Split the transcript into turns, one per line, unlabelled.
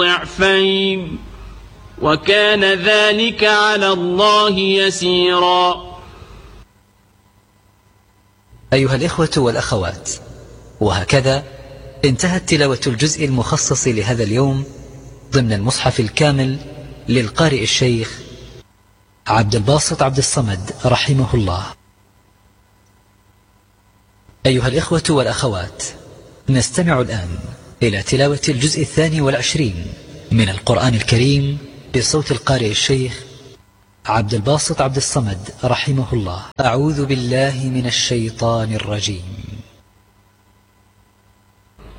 ضعفين وكان ذلك على الله يسيرا.
أيها الإخوة والأخوات، وهكذا انتهت تلاوة الجزء المخصص لهذا اليوم ضمن المصحف الكامل للقارئ الشيخ عبد الباسط عبد الصمد رحمه الله. أيها الإخوة والأخوات، نستمع الآن إلى تلاوة الجزء 22 من القرآن الكريم بصوت القارئ الشيخ عبد الباسط عبد الصمد رحمه الله. أعوذ بالله من الشيطان الرجيم.